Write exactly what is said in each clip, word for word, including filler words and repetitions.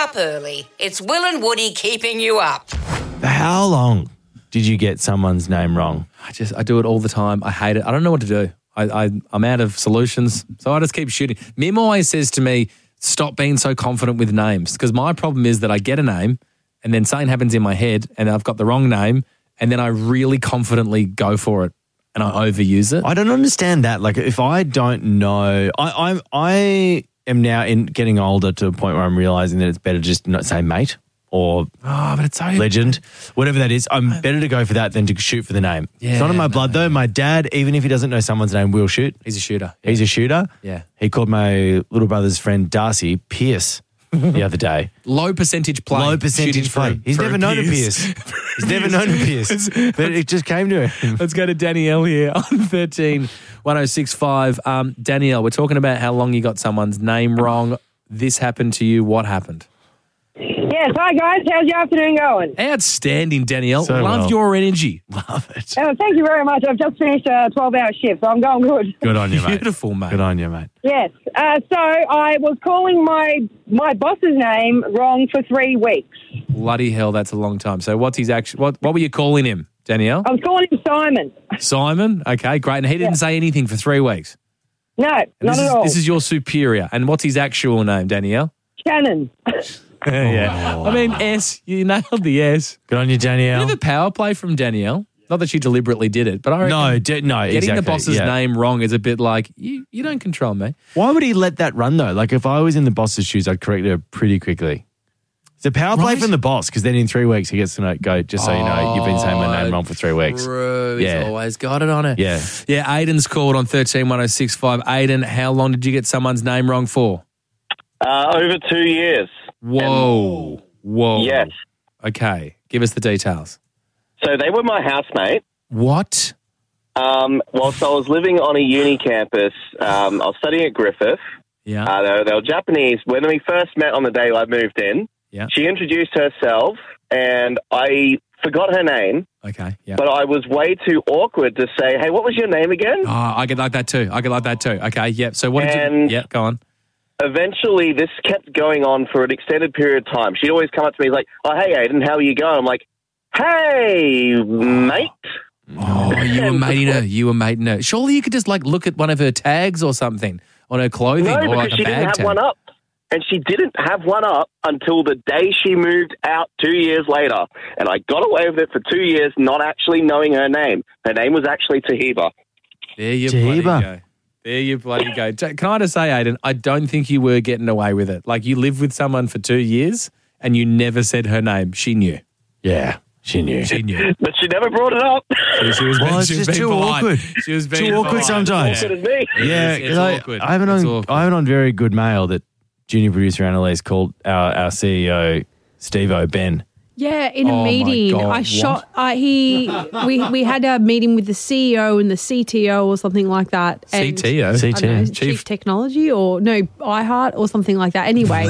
up early. It's Will and Woody keeping you up. For how long did you get someone's name wrong? I just I do it all the time. I hate it. I don't know what to do. I, I I'm out of solutions, so I just keep shooting. Mim always says to me, "Stop being so confident with names," because my problem is that I get a name, and then something happens in my head, and I've got the wrong name, and then I really confidently go for it, and I overuse it. I don't understand that. Like, if I don't know, I I'm I am now in getting older to a point where I'm realizing that it's better just not say mate or Oh, but it's so legend, whatever that is. I'm better to go for that than to shoot for the name. Yeah, it's not in my no. blood though. My dad, even if he doesn't know someone's name, will shoot. He's a shooter. He's a shooter. Yeah. He called my little brother's friend Darcy Pierce the other day. Low percentage play. Low percentage Shooting play. for- He's for never known a Pierce. He's never known a Pierce. But it just came to him. Let's go to Danielle here on thirteen one oh six five. Um, Danielle, we're talking about how long you got someone's name wrong. This happened to you. What happened? Yes, hi guys. How's your afternoon going? Outstanding, Danielle. So Love well. your energy. Love it. Uh, thank you very much. I've just finished a twelve-hour shift, so I'm going good. Good on you, mate. Beautiful, mate. Good on you, mate. Yes. Uh, so I was calling my my boss's name wrong for three weeks. Bloody hell, that's a long time. So what's his action? What, what were you calling him, Danielle? I was calling him Simon. Simon? Okay, great. And he didn't Yeah. say anything for three weeks? No, And not this at is, all. This is your superior. And what's his actual name, Danielle? Shannon. Yeah. I mean, S. You nailed the S. Good on you, Bit Danielle. of a power play from Danielle. Not that she deliberately did it, but I reckon No, d- no, getting exactly. the boss's yeah. name wrong is a bit like, you, you don't control me. Why would he let that run, though? Like, if I was in the boss's shoes, I'd correct her pretty quickly. It's a power play Right. from the boss, because then in three weeks he gets to know, go, just so you know, you've been saying my name wrong for three weeks. True. He's Yeah. always got it on it. Yeah. Yeah, Aiden's called on thirteen one oh six five. Aiden, how long did you get someone's name wrong for? Uh, over two years. Whoa. Whoa. Yes. Okay. Give us the details. So they were my housemate. What? Um, whilst I was living on a uni campus, um, I was studying at Griffith. Yeah. Uh, they, were, they were Japanese. When we first met on the day I moved in, Yeah. she introduced herself, and I forgot her name, Okay. Yeah. but I was way too awkward to say, hey, what was your name again? Oh, I get like that too. I get like that too. Okay. Yeah. So what did And- you? Yeah. Go on. Eventually, this kept going on for an extended period of time. She'd always come up to me like, oh, hey, Aiden, how are you going? I'm like, hey, mate. Oh, you were mating her. You were mating her. Surely you could just like look at one of her tags or something on her clothing No, or because like a she bag didn't have tag. one up. And she didn't have one up until the day she moved out two years later. And I got away with it for two years, not actually knowing her name. Her name was actually Tahiba. There you bloody Jeeba. go. There you bloody go. T- Can I just say, Aiden, I don't think you were getting away with it. Like you lived with someone for two years and you never said her name. She knew. Yeah, she knew. She knew. But she never brought it up. She, she was Well, being, it's she was just being too polite. awkward. She was being Too awkward polite. sometimes. Awkward as me. Yeah, It's- 'cause it's I, awkward. I have it It's on. awkward. I have it on very good mail that junior producer Annalise called our, our C E O Steve-O Ben. Yeah, in a Oh my meeting, God, I what? shot. I he we we had a meeting with the C E O and the C T O or something like that. And, C T O? I don't know, C T O. Chief, Technology or no iHeart or something like that. Anyway,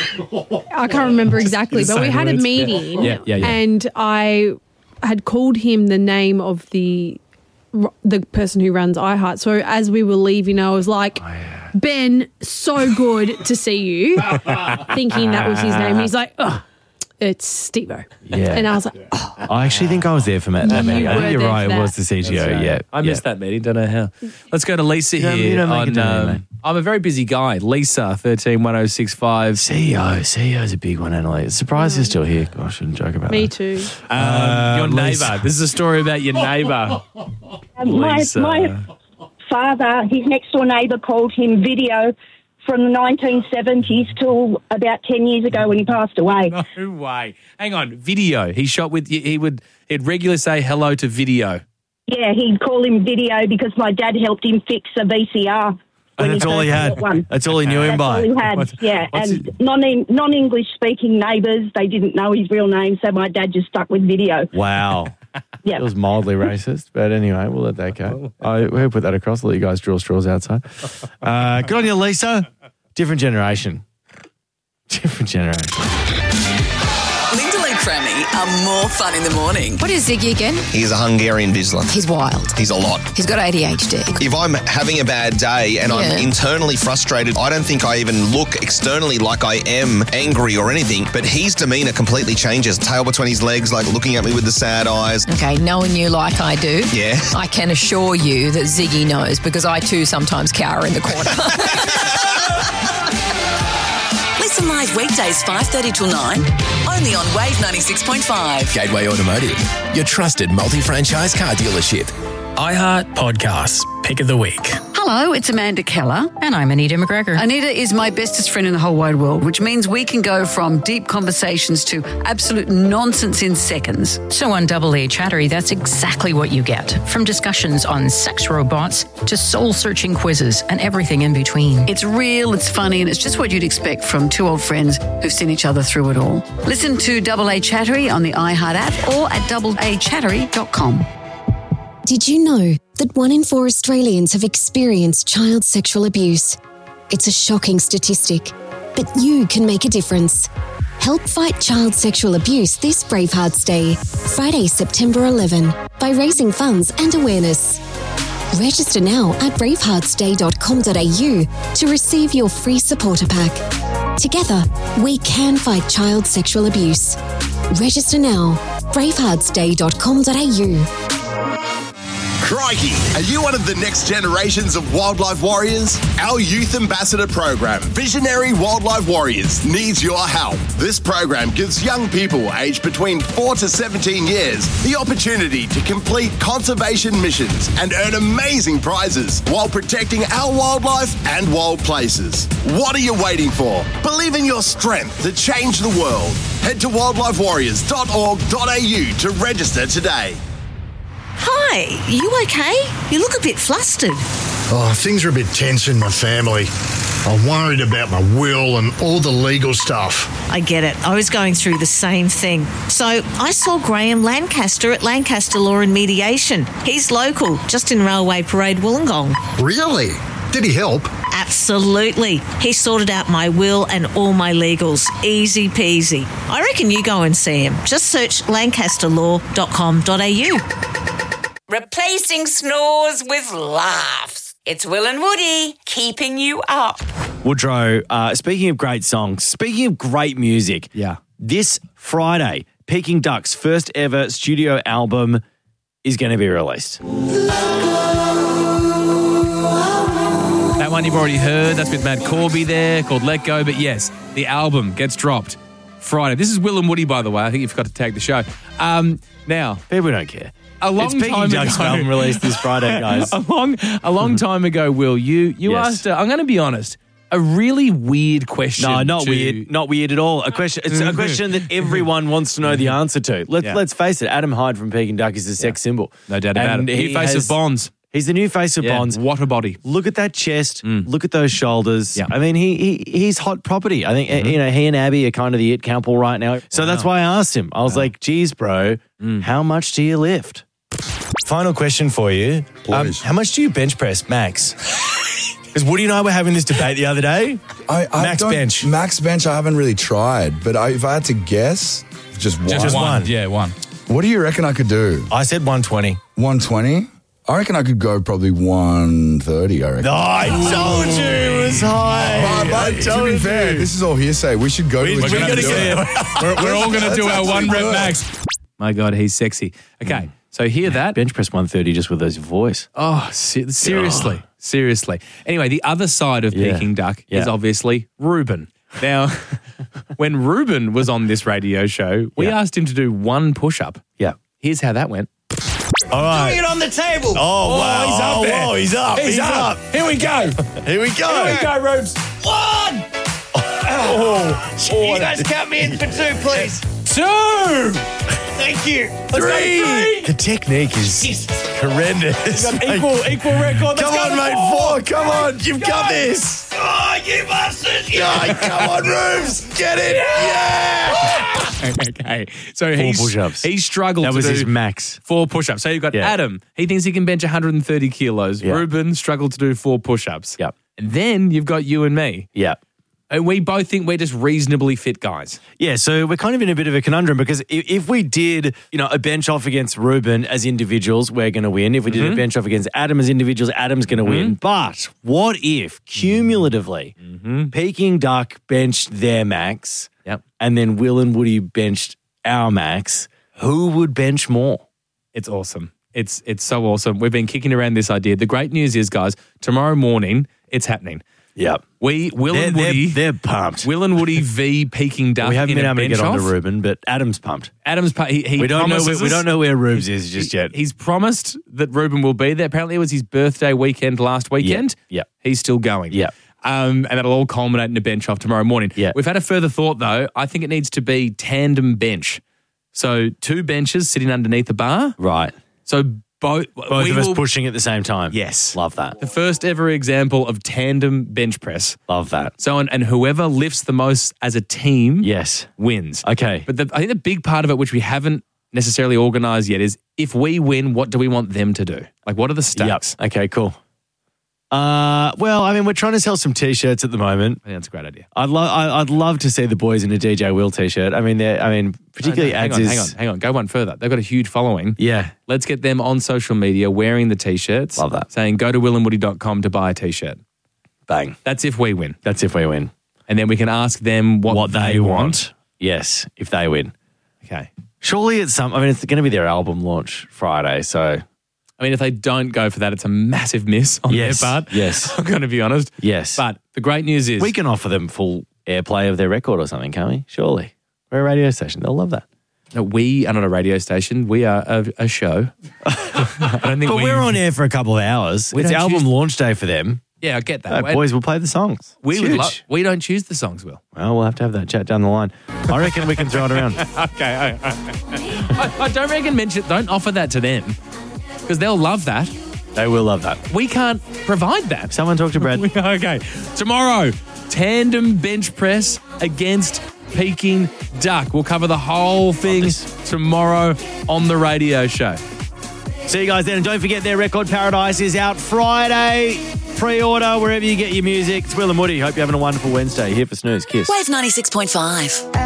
I can't remember exactly, the but we same had a words. meeting, Yeah, yeah, yeah. and I had called him the name of the the person who runs iHeart. So as we were leaving, I was like, Ben, so good to see you, thinking that was his name. He's like, oh, it's Steve-O. Yeah. And I was like, oh, I actually think I was there for that You meeting. I were think you're there right. for It that. was the C T O. Yeah, I missed yeah. that meeting. Don't know how. Let's go to Lisa don't- here. you don't make on, it to me, um, mate. I'm a very busy guy. Lisa, thirteen one oh six five. C E O, C E O's a big one, Annalise. Surprised you're still here. Gosh, I shouldn't joke about me that. too. Um, your Lisa. neighbour. This is a story about your neighbour. Um, my, Lisa. my father, his next door neighbour, called him Video from the nineteen seventies till about ten years ago when he passed away. No way. Hang on. Video. He shot with, he would, he'd regularly say hello to Video. Yeah, he'd call him Video because my dad helped him fix a V C R. when And that's he all he first had. bought one. That's all he knew him That's all by. he had, What's- yeah. what's And his- non non-English speaking neighbours, they didn't know his real name, so my dad just stuck with Video. Wow. Yeah. It was mildly racist, but anyway, we'll let that go. I, we'll put that across. Let you guys draw straws outside. Uh, good on you, Lisa. Different generation. Different generation. Linda Lee Trammy are more fun in the morning. What is Ziggy again? He's a Hungarian Vizsla. He's wild. He's a lot. He's got A D H D. If I'm having a bad day and Yeah. I'm internally frustrated, I don't think I even look externally like I am angry or anything, but his demeanour completely changes. Tail between his legs, like looking at me with the sad eyes. Okay, knowing you like I do, Yeah. I can assure you that Ziggy knows because I too sometimes cower in the corner. Listen live weekdays five thirty till nine, only on Wave ninety-six point five. Gateway Automotive, your trusted multi-franchise car dealership. iHeart Podcasts, Pick of the Week. Hello, it's Amanda Keller. And I'm Anita McGregor. Anita is my bestest friend in the whole wide world, which means we can go from deep conversations to absolute nonsense in seconds. So on Double A Chattery, that's exactly what you get. From discussions on sex robots to soul-searching quizzes and everything in between. It's real, it's funny, and it's just what you'd expect from two old friends who've seen each other through it all. Listen to Double A Chattery on the iHeart app or at double a chattery dot com. Did you know that one in four Australians have experienced child sexual abuse? It's a shocking statistic, but you can make a difference. Help fight child sexual abuse this Bravehearts Day, Friday, September eleventh, by raising funds and awareness. Register now at bravehearts day dot com dot a u to receive your free supporter pack. Together, we can fight child sexual abuse. Register now, bravehearts day dot com dot a u. Crikey! Are you one of the next generations of wildlife warriors? Our Youth Ambassador program, Visionary Wildlife Warriors, needs your help. This program gives young people aged between four to seventeen years the opportunity to complete conservation missions and earn amazing prizes while protecting our wildlife and wild places. What are you waiting for? Believe in your strength to change the world. Head to wildlife warriors dot org dot a u to register today. Hi, you okay? You look a bit flustered. Oh, things are a bit tense in my family. I'm worried about my will and all the legal stuff. I get it. I was going through the same thing. So I saw Graham Lancaster at Lancaster Law and Mediation. He's local, just in Railway Parade, Wollongong. Really? Did he help? Absolutely. He sorted out my will and all my legals. Easy peasy. I reckon you go and see him. Just search lancaster law dot com dot a u. Replacing snores with laughs. It's Will and Woody keeping you up. Woodrow, uh, speaking of great songs, speaking of great music, yeah, this Friday, Peking Duck's first ever studio album is going to be released. That one you've already heard. That's with Matt Corby there, called Let Go. But yes, the album gets dropped Friday. This is Will and Woody, by the way. I think you forgot to tag the show. Um, now, people don't care. A long it's Peking time Duck's ago, album released this Friday, guys. a long, a long time ago, Will, you you Yes. asked. Uh, I'm going to be honest. A really weird question. No, not to- weird. Not weird at all. A question. It's a question that everyone wants to know the answer to. Let's Yeah. let's face it. Adam Hyde from Peking Duck is a sex symbol. No doubt about And it. New he face has- of Bonds. He's the new face of Yeah, Bonds. What a body. Look at that chest. Look at those shoulders. I mean, he, he he's hot property. I think uh, you know he and Abby are kind of the it couple right now. So that's why I asked him. I was like, "Geez, bro, how much do you lift?" Final question for you. Um, how much do you bench press, Max? Because Woody and I were having this debate the other day. I, I Max don't- bench. Max bench, I haven't really tried, but I, if I had to guess, just one. Just one. Yeah, one. What do you reckon I could do? I said one twenty. one twenty? I reckon I could go probably one thirty, I reckon. No, I told you it was high. But, but I to told be fair, you. this is all hearsay. We should go We- to a we're gym gonna and do do it. it. We're, we're all going to That's do our actually one rep good. max. My God, he's sexy. Okay, so hear that. Bench press one thirty just with his voice. Oh, se- seriously, seriously. Anyway, the other side of Yeah. Peking Duck Yeah. is obviously Ruben. Now, when Ruben was on this radio show, we Yeah. asked him to do one push-up. Yeah. Here's how that went. All right. Doing it on the table. Oh, wow. he's up Oh, there. whoa, he's up. He's, He's up. up. Here we go. Here we go. Here we go, Rubes. One. Oh, You guys count me in for two, please. Two. Thank you. Let's Three. go three. The technique is horrendous. We've got mate. equal, equal record. Let's Come go on, to mate. four. Four. Come on. You've got this. Oh, you bastards. Yeah, come on, Rubes. Get it. Yeah. Okay, so he's, push-ups. he struggled That to was do his max. four push-ups. So you've got Yeah. Adam. He thinks he can bench one hundred thirty kilos. Yeah. Ruben struggled to do four push-ups. Yep. And then you've got you and me. Yeah. And we both think we're just reasonably fit guys. Yeah, so we're kind of in a bit of a conundrum because if, if we did, you know, a bench off against Ruben as individuals, we're going to win. If we did Mhm. a bench off against Adam as individuals, Adam's going to Mhm. win. But what if cumulatively Peking Duck benched their max Yep. and then Will and Woody benched our max? Who would bench more? It's awesome. It's it's so awesome. We've been kicking around this idea. The great news is, guys, tomorrow morning it's happening. Yep. We, Will They're- and they're- Woody. they're pumped. Will and Woody v Peking Duck. We haven't in been a able to bench get on to off. Ruben, but Adam's pumped. Adam's pa- he, he we don't know. Where, promises we us- don't know where Rubes is just he- yet. He's promised that Ruben will be there. Apparently, it was his birthday weekend last weekend. Yeah. He's still going. Yeah. Um, and that'll all culminate in a bench off tomorrow morning. Yeah. We've had a further thought, though. I think it needs to be tandem bench. So two benches sitting underneath the bar. Right. So both, Both we of us will- pushing at the same time. Yes. Love that. The first ever example of tandem bench press. Love that. So, and, and whoever lifts the most as a team Yes. wins. Okay. But the, I think the big part of it, which we haven't necessarily organised yet, is if we win, what do we want them to do? Like, what are the stakes? Yep. Okay, cool. Uh, well, I mean, we're trying to sell some T-shirts at the moment. I think that's a great idea. I'd love, I'd love to see the boys in a D J Will T-shirt. I mean, they're, I mean, particularly No, no, hang ads on, is. hang on, hang on. Go one further. They've got a huge following. Yeah, Let's get them on social media wearing the T-shirts. Love that. Saying, go to will and woody dot com to buy a T-shirt. bang. That's if we win. That's if we win. And then we can ask them what, What they, they want. want. Yes, if they win. Okay. Surely it's some. I mean, it's going to be their album launch Friday, so I mean, if they don't go for that, it's a massive miss on Yes, their part. yes. I'm going to be honest. yes. But the great news is we can offer them full airplay of their record or something, can't we? Surely. We're a radio station. They'll love that. no, we are not a radio station. We are a, a show. I don't think But we, we're on air for a couple of hours. We It's don't album choose- launch day for them. Yeah, I get that. Uh, And boys will play the songs. we It's would huge. lo- we don't choose the songs, Will. Well, we'll have to have that chat down the line. I reckon we can throw it around. okay. okay. I, I don't reckon mention. Don't offer that to them because they'll love that. They will love that. We can't provide that. Someone talk to Brad. Okay. Tomorrow, tandem bench press against Peking Duck. We'll cover the whole thing tomorrow on the radio show. See you guys then. And don't forget their Record Paradise is out Friday. Pre-order wherever you get your music. It's Will and Woody. Hope you're having a wonderful Wednesday. Here for Snooze. Kiss. Wave ninety-six point five.